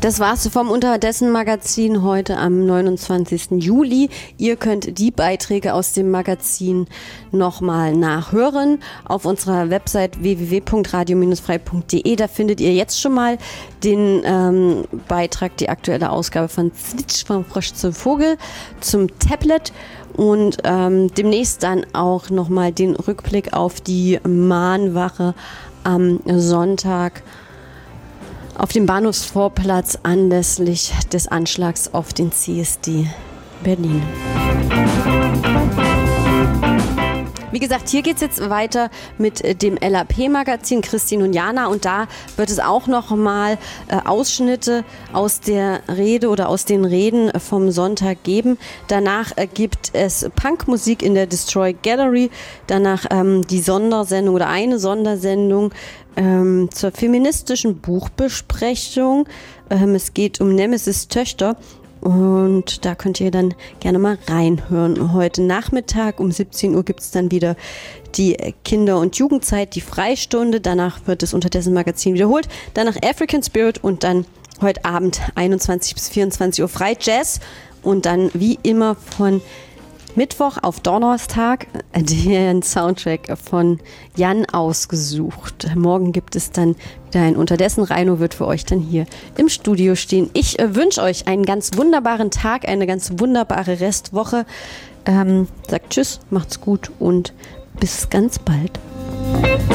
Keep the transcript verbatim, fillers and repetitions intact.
Das war's vom Unterdessen-Magazin heute am neunundzwanzigsten Juli. Ihr könnt die Beiträge aus dem Magazin nochmal nachhören auf unserer Website w w w punkt radio frei punkt d e. Da findet ihr jetzt schon mal den ähm, Beitrag, die aktuelle Ausgabe von Zwitsch, vom Frosch zum Vogel, zum Tablet. Und ähm, demnächst dann auch nochmal den Rückblick auf die Mahnwache am Sonntag auf dem Bahnhofsvorplatz anlässlich des Anschlags auf den C S D Berlin. Wie gesagt, hier geht es jetzt weiter mit dem L A P-Magazin Christine und Jana und da wird es auch noch mal äh, Ausschnitte aus der Rede oder aus den Reden vom Sonntag geben. Danach äh, gibt es Punkmusik in der Destroy Gallery, danach ähm, die Sondersendung oder eine Sondersendung ähm, zur feministischen Buchbesprechung. Ähm, es geht um Nemesis Töchter. Und da könnt ihr dann gerne mal reinhören. Heute Nachmittag um siebzehn Uhr gibt es dann wieder die Kinder- und Jugendzeit, die Freistunde. Danach wird das Unterdessen-Magazin wiederholt. Danach African Spirit und dann heute Abend einundzwanzig bis vierundzwanzig Uhr frei Jazz. Und dann wie immer von Mittwoch auf Donnerstag den Soundtrack von Jan ausgesucht. Morgen gibt es dann wieder ein Unterdessen. Reino wird für euch dann hier im Studio stehen. Ich äh, wünsche euch einen ganz wunderbaren Tag, eine ganz wunderbare Restwoche. Ähm, sagt Tschüss, macht's gut und bis ganz bald.